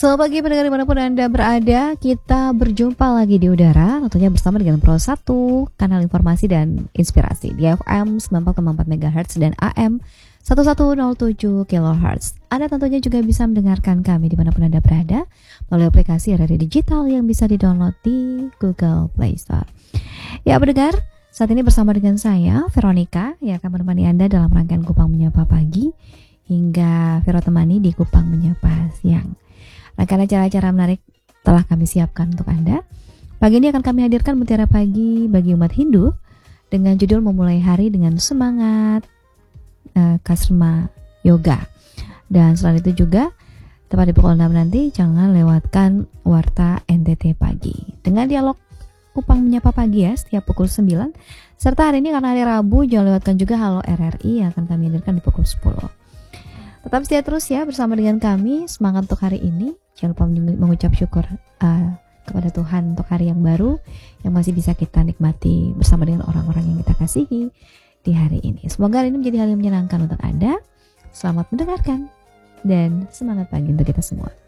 Selamat pagi pendengar dimanapun Anda berada. Kita berjumpa lagi di udara, tentunya bersama dengan Pro 1, kanal informasi dan inspirasi di FM 94,4 MHz dan AM 1107 kHz. Anda tentunya juga bisa mendengarkan kami dimanapun Anda berada melalui aplikasi radio digital yang bisa didownload di Google Play Store. Ya pendengar, saat ini bersama dengan saya, Veronica, yang akan menemani Anda dalam rangkaian Kupang Menyapa Pagi hingga Vero temani di Kupang Menyapa Siang. Rangkaian acara-acara menarik telah kami siapkan untuk Anda. Pagi ini akan kami hadirkan Mutiara Pagi bagi umat Hindu dengan judul memulai hari dengan semangat Kasma Yoga. Dan selain itu juga tepat di pukul 6 nanti jangan lewatkan Warta NTT Pagi dengan dialog Kupang Menyapa Pagi ya setiap pukul 9. Serta hari ini karena hari Rabu jangan lewatkan juga Halo RRI yang akan kami hadirkan di pukul 10. Tetap setia terus ya bersama dengan kami. Semangat untuk hari ini. Jangan lupa mengucap syukur kepada Tuhan untuk hari yang baru yang masih bisa kita nikmati bersama dengan orang-orang yang kita kasihi di hari ini. Semoga hari ini menjadi hal yang menyenangkan untuk Anda. Selamat mendengarkan dan semangat pagi untuk kita semua.